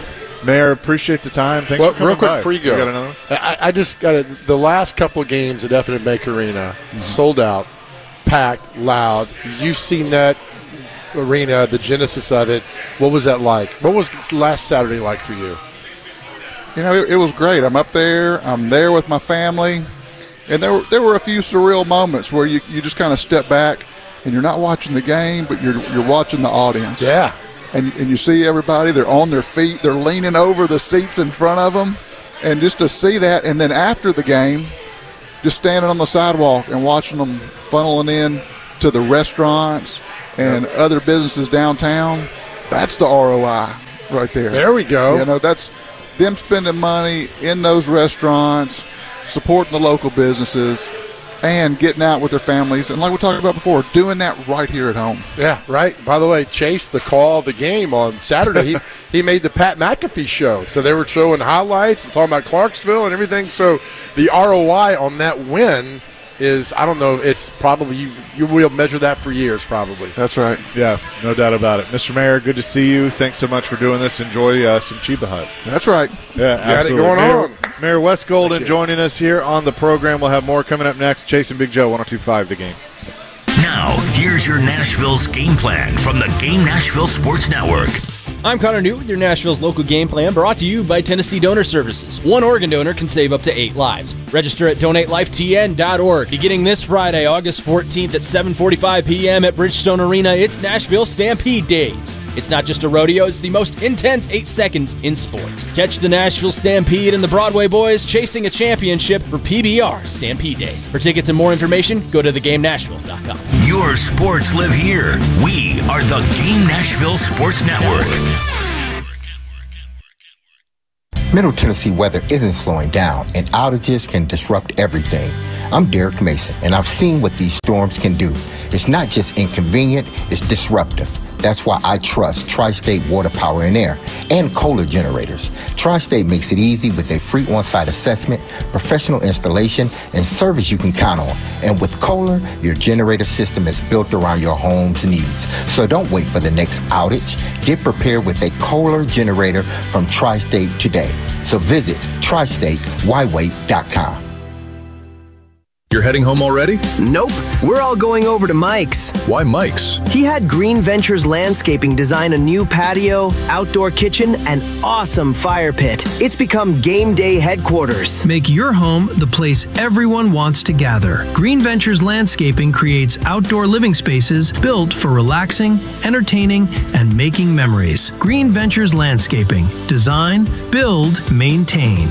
Mayor, appreciate the time. Thanks for coming real quick by. before you go, You got another one? I just got the last couple of games at Definite Bank Arena, sold out, packed, loud. You've seen that arena, the genesis of it. What was that like? What was last Saturday like for you? You know, it was great. I'm up there. I'm there with my family. And there were a few surreal moments where you just kind of step back and you're not watching the game, but you're watching the audience. Yeah. And you see everybody, they're on their feet, they're leaning over the seats in front of them. And just to see that, and then after the game, just standing on the sidewalk and watching them funneling in to the restaurants and other businesses downtown, that's the ROI right there. There we go. You know, that's them spending money in those restaurants, supporting the local businesses, and getting out with their families. And like we talked about before, doing that right here at home. Yeah, right. By the way, Chase, the call of the game on Saturday, he made the Pat McAfee show. So they were showing highlights and talking about Clarksville and everything. So the ROI on that win is, I don't know, it's probably, you will measure that for years probably. That's right. Yeah, no doubt about it. Mr. Mayor, good to see you. Thanks so much for doing this. Enjoy some Chiba Hut. That's right. Yeah, Got absolutely. it going on. Mayor Wes Golden joining us here on the program. We'll have more coming up next. Chase and Big Joe, 102.5 The Game. Now, here's your Nashville's game plan from the Game Nashville Sports Network. I'm Connor Newt with your Nashville's local game plan, brought to you by Tennessee Donor Services. One organ donor can save up to 8 lives. Register at donatelifetn.org. Beginning this Friday, August 14th at 7:45 p.m. at Bridgestone Arena, it's Nashville Stampede Days. It's not just a rodeo, it's the most intense 8 seconds in sports. Catch the Nashville Stampede and the Broadway Boys chasing a championship for PBR Stampede Days. For tickets and more information, go to theGameNashville.com. Your sports live here. We are the Game Nashville Sports Network. Middle Tennessee weather isn't slowing down, and outages can disrupt everything. I'm Derek Mason, and I've seen what these storms can do. It's not just inconvenient, it's disruptive. That's why I trust Tri-State Water Power and Air and Kohler generators. Tri-State makes it easy with a free on-site assessment, professional installation, and service you can count on. And with Kohler, your generator system is built around your home's needs. So don't wait for the next outage. Get prepared with a Kohler generator from Tri-State today. So visit tristatewhywait.com. You're heading home already? Nope. We're all going over to Mike's. Why Mike's? He had Green Ventures Landscaping design a new patio, outdoor kitchen, and awesome fire pit. It's become game day headquarters. Make your home the place everyone wants to gather. Green Ventures Landscaping creates outdoor living spaces built for relaxing, entertaining, and making memories. Green Ventures Landscaping. Design, build, maintain.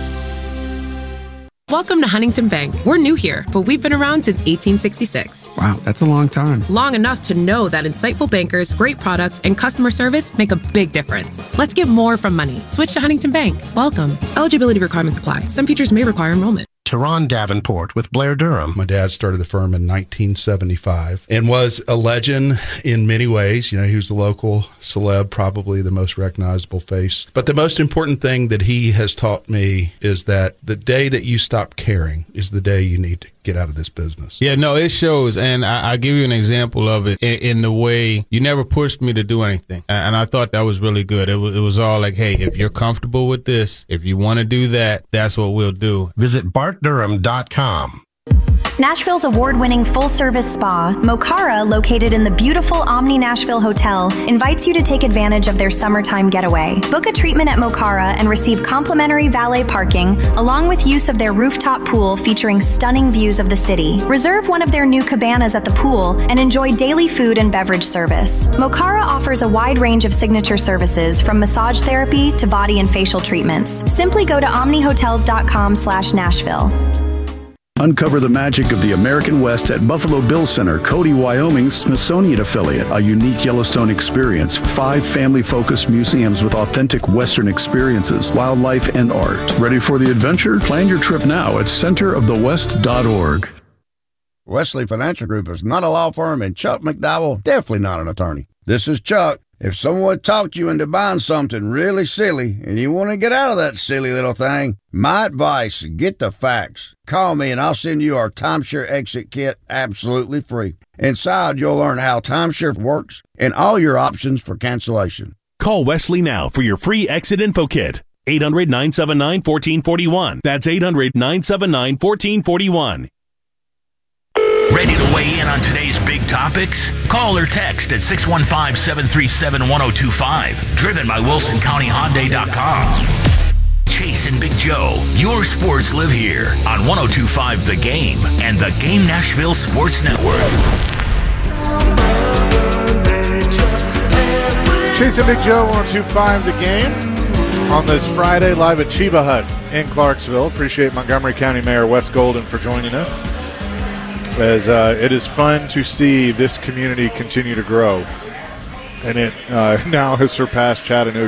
Welcome to Huntington Bank. We're new here, but we've been around since 1866. Wow, that's a long time. Long enough to know that insightful bankers, great products, and customer service make a big difference. Let's get more from money. Switch to Huntington Bank. Welcome. Eligibility requirements apply. Some features may require enrollment. Teron Davenport with Blair Durham. My dad started the firm in 1975 and was a legend in many ways. You know, he was the local celeb, probably the most recognizable face. But the most important thing that he has taught me is that the day that you stop caring is the day you need to get out of this business. Yeah, no, it shows. And I'll give you an example of it in the way you never pushed me to do anything. And I thought that was really good. It was all like, hey, if you're comfortable with this, if you want to do that, that's what we'll do. Visit BartDurham.com. Nashville's award-winning full-service spa, Mokara, located in the beautiful Omni Nashville Hotel, invites you to take advantage of their summertime getaway. Book a treatment at Mokara and receive complimentary valet parking, along with use of their rooftop pool featuring stunning views of the city. Reserve one of their new cabanas at the pool and enjoy daily food and beverage service. Mokara offers a wide range of signature services, from massage therapy to body and facial treatments. Simply go to omnihotels.com/Nashville. Uncover the magic of the American West at Buffalo Bill Center, Cody, Wyoming's Smithsonian affiliate. A unique Yellowstone experience. 5 family-focused museums with authentic Western experiences, wildlife, and art. Ready for the adventure? Plan your trip now at centerofthewest.org. Wesley Financial Group is not a law firm, and Chuck McDowell, definitely not an attorney. This is Chuck. If someone talked you into buying something really silly and you want to get out of that silly little thing, my advice, get the facts. Call me and I'll send you our timeshare exit kit absolutely free. Inside, you'll learn how timeshare works and all your options for cancellation. Call Wesley now for your free exit info kit. 800-979-1441. That's 800-979-1441. Ready to weigh in on today's big topics? Call or text at 615-737-1025. Driven by WilsonCountyHyundai.com. Chase and Big Joe, your sports live here on 102.5 The Game and the Game Nashville Sports Network. Chase and Big Joe, 102.5 The Game on this Friday live at Chiba Hut in Clarksville. Appreciate Montgomery County Mayor Wes Golden for joining us, as it is fun to see this community continue to grow. And it now has surpassed Chattanooga